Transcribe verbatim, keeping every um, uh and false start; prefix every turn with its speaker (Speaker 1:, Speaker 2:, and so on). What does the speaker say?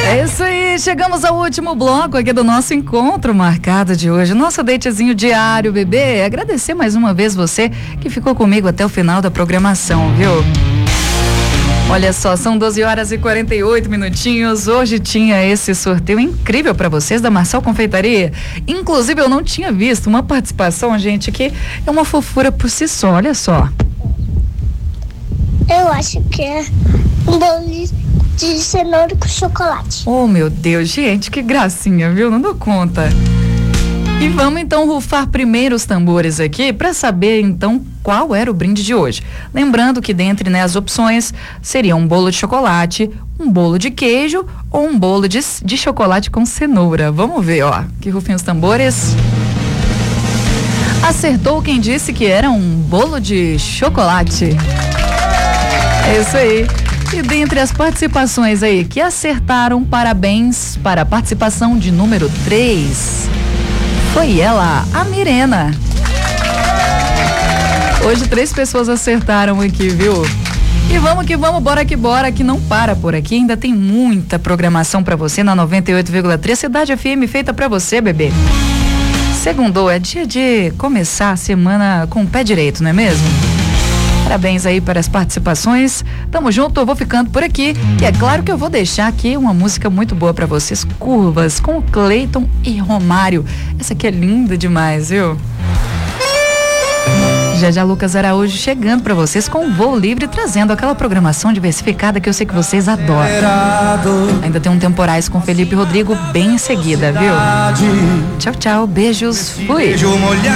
Speaker 1: É isso aí, chegamos ao último bloco aqui do nosso encontro marcado de hoje, nosso datezinho diário, bebê. Agradecer mais uma vez você que ficou comigo até o final da programação, viu? Olha só, são doze horas e quarenta e oito minutinhos. Hoje tinha esse sorteio incrível para vocês da Marçal Confeitaria. Inclusive, eu não tinha visto uma participação, gente, que é uma fofura por si só. Olha só.
Speaker 2: Eu acho que é um bolo de cenoura com chocolate.
Speaker 1: Oh, meu Deus, gente, que gracinha, viu? Não dou conta. E vamos então rufar primeiro os tambores aqui para saber então qual era o brinde de hoje. Lembrando que dentre, né, as opções seria um bolo de chocolate, um bolo de queijo ou um bolo de, de chocolate com cenoura. Vamos ver, ó, que rufem os tambores. Acertou quem disse que era um bolo de chocolate. É isso aí. E dentre as participações aí que acertaram, parabéns para a participação de número três. Foi ela, a Mirena. Hoje três pessoas acertaram aqui, viu? E vamos que vamos, bora que bora, que não para por aqui. Ainda tem muita programação pra você na noventa e oito vírgula três, Cidade F M, feita pra você, bebê. Segundou, é dia de começar a semana com o pé direito, não é mesmo? Parabéns aí para as participações. Tamo junto, eu vou ficando por aqui. E é claro que eu vou deixar aqui uma música muito boa para vocês, Curvas, com o Cleiton e Romário. Essa aqui é linda demais, viu? Já já Lucas Araújo chegando para vocês com o Voo Livre, trazendo aquela programação diversificada que eu sei que vocês adoram. Ainda tem um Temporais com Felipe Rodrigo bem em seguida, viu? Tchau, tchau, beijos, fui!